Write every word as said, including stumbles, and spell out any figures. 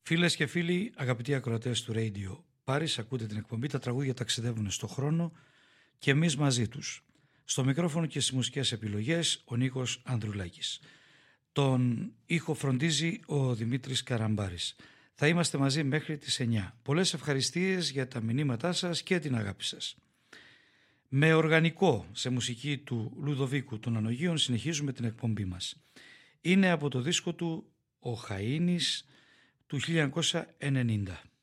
Φίλες και φίλοι, αγαπητοί ακροατές του Radio Paris, ακούτε την εκπομπή «Τα τραγούδια ταξιδεύουν στο χρόνο» και εμείς μαζί τους. Στο μικρόφωνο και στις μουσικές επιλογές ο Νίκος Ανδρουλάκης. Τον ήχο φροντίζει ο Δημήτρης Καραμπάρης. Θα είμαστε μαζί μέχρι τις εννιά. Πολλές ευχαριστίες για τα μηνύματά σας και την αγάπη σας. Με οργανικό σε μουσική του Λουδοβίκου των Ανογείων συνεχίζουμε την εκπομπή μας. Είναι από το δίσκο του «Ο Χαΐνης» του χίλια εννιακόσια ενενήντα.